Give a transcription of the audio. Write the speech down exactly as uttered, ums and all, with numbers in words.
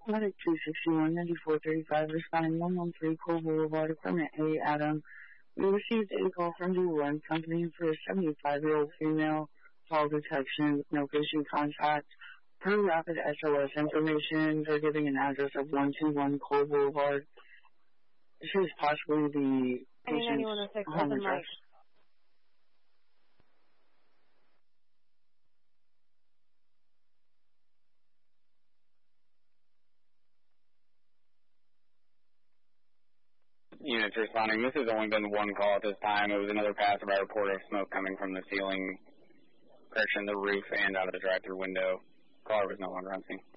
Medic two sixty-one, ninety-four thirty-five, responding one one three Cole Boulevard, apartment A, Adam. We received a call from D one, company for a seventy-five-year-old female, fall detection, no patient contact. Per rapid S O S information, they're giving an address of one two one Cole Boulevard. This is possibly the patient's home address. Units responding. This has only been one call at this time. It was another passive eye report of smoke coming from the ceiling, direction the roof, and out of the drive-through window. Caller was no longer on scene.